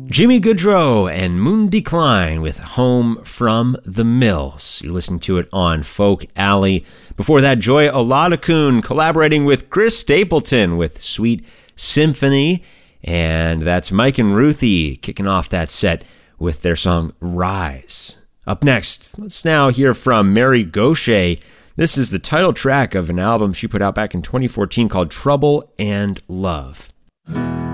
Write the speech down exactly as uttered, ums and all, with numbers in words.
Jimmy Goodrow and Moon Decline with Home from the Mills. You're listening to it on Folk Alley. Before that, Joy Oladokun collaborating with Chris Stapleton with Sweet Symphony. And that's Mike and Ruthie kicking off that set with their song Rise. Up next, let's now hear from Mary Gauthier. This is the title track of an album she put out back in twenty fourteen called Trouble and Love.